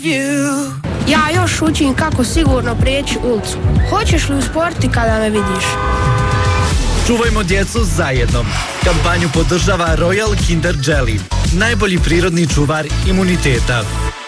love you. Ja još učim kako sigurno prijeći ulicu. Hoćeš li usporiti kada me vidiš? Čuvajmo djecu zajedno. Kampanju podržava Royal Kinder Jelly, najbolji prirodni čuvar imuniteta.